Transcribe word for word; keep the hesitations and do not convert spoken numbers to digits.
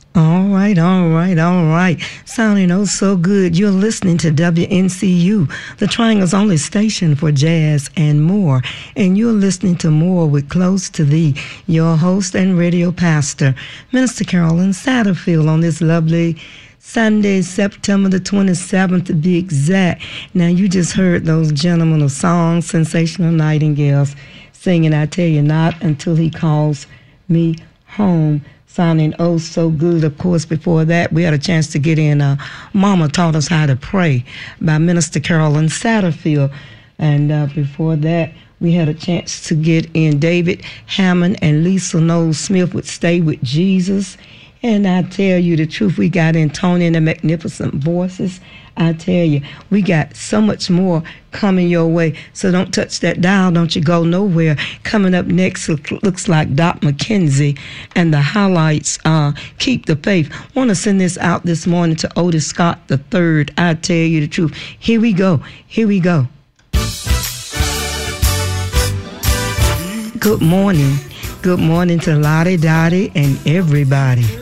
All right, all right, all right. Sounding oh so good. You're listening to W N C U, the Triangle's only station for jazz and more. And you're listening to More with Close to Thee, your host and radio pastor, Minister Carolyn Satterfield, on this lovely Sunday, September the twenty-seventh to be exact. Now, you just heard those gentlemen of song, Sensational Nightingales, singing I Tell You Not Until He Calls Me Home. Sounding oh so good. Of course, before that, we had a chance to get in uh, Mama Taught Us How to Pray by Minister Carolyn Satterfield. And uh, before that, we had a chance to get in David Hammond and Lisa Knowles Smith with Stay With Jesus. And I tell you the truth, we got in Tony and the Magnificent Voices. I tell you, we got so much more coming your way. So don't touch that dial. Don't you go nowhere. Coming up next look, looks like Doc McKenzie and the highlights uh, Keep the Faith. Want to send this out this morning to Otis Scott the third. I tell you the truth. Here we go. Here we go. Good morning. Good morning to Lottie Dottie and everybody.